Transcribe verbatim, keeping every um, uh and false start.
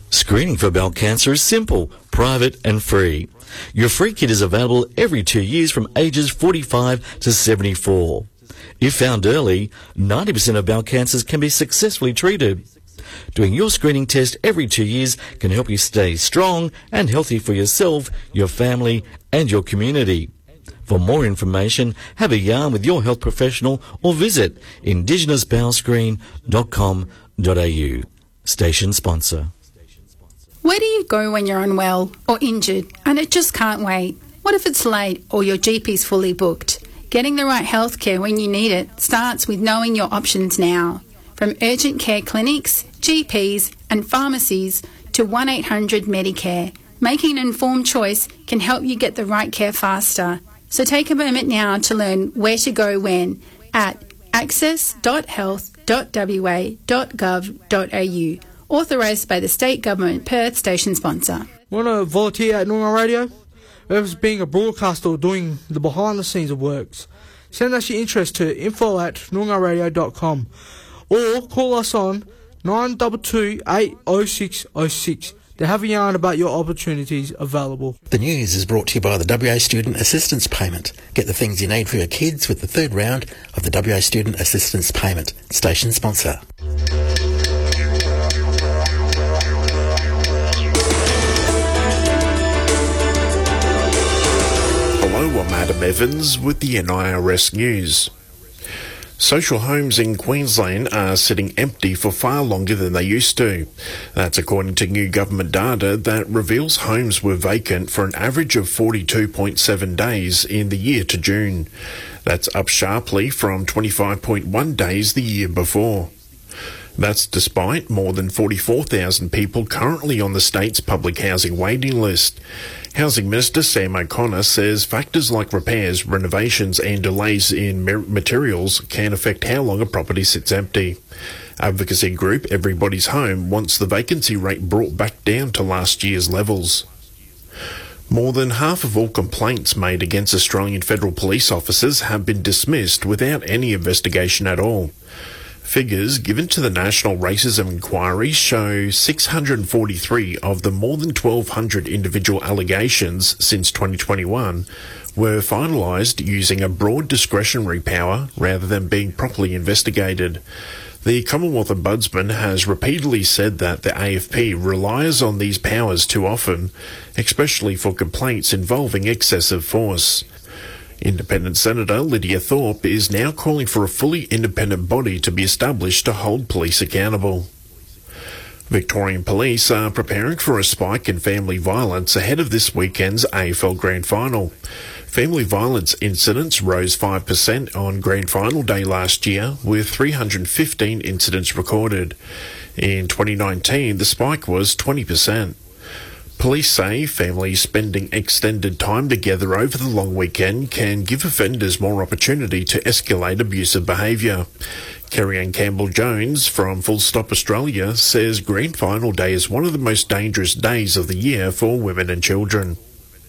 Screening for bowel cancer is simple, private and free. Your free kit is available every two years from ages forty-five to seventy-four. If found early, ninety percent of bowel cancers can be successfully treated. Doing your screening test every two years can help you stay strong and healthy for yourself, your family and your community. For more information, have a yarn with your health professional or visit indigenous bowel screen dot com dot a u. Station sponsor. Where do you go when you're unwell or injured and it just can't wait? What if it's late or your G P's fully booked? Getting the right healthcare when you need it starts with knowing your options now. From urgent care clinics, G Ps and pharmacies to one eight hundred Medicare, making an informed choice can help you get the right care faster. So take a moment now to learn where to go when at access dot health dot w a dot gov dot a u. Authorised by the State Government, Perth station sponsor. Want to volunteer at Noongar Radio? Whether being a broadcaster or doing the behind the scenes of works, send us your interest to info at noongar radio dot com or call us on nine two two, eight oh six oh six to have a yarn about your opportunities available. The news is brought to you by the W A Student Assistance Payment. Get the things you need for your kids with the third round of the W A Student Assistance Payment. Station sponsor. Hello, I'm Adam Evans with the N I R S News. Social homes in Queensland are sitting empty for far longer than they used to. That's according to new government data that reveals homes were vacant for an average of forty-two point seven days in the year to June. That's up sharply from twenty-five point one days the year before. That's despite more than forty-four thousand people currently on the state's public housing waiting list. Housing Minister Sam O'Connor says factors like repairs, renovations and delays in materials can affect how long a property sits empty. Advocacy group Everybody's Home wants the vacancy rate brought back down to last year's levels. More than half of all complaints made against Australian federal police officers have been dismissed without any investigation at all. Figures given to the National Racism Inquiry show six hundred forty-three of the more than twelve hundred individual allegations since twenty twenty-one were finalised using a broad discretionary power rather than being properly investigated. The Commonwealth Ombudsman has repeatedly said that the A F P relies on these powers too often, especially for complaints involving excessive force. Independent Senator Lydia Thorpe is now calling for a fully independent body to be established to hold police accountable. Victorian Police are preparing for a spike in family violence ahead of this weekend's A F L Grand Final. Family violence incidents rose five percent on Grand Final Day last year, with three hundred fifteen incidents recorded. In twenty nineteen, the spike was twenty percent. Police say families spending extended time together over the long weekend can give offenders more opportunity to escalate abusive behaviour. Kerry-Ann Campbell-Jones from Full Stop Australia says Grand Final Day is one of the most dangerous days of the year for women and children.